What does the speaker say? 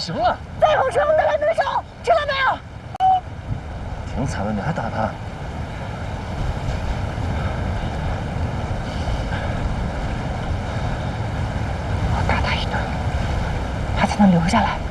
行了！ 再碰车，我打断你的手，听到没有？ 挺惨的，你还打他？ 我打他一顿，他才能留下来。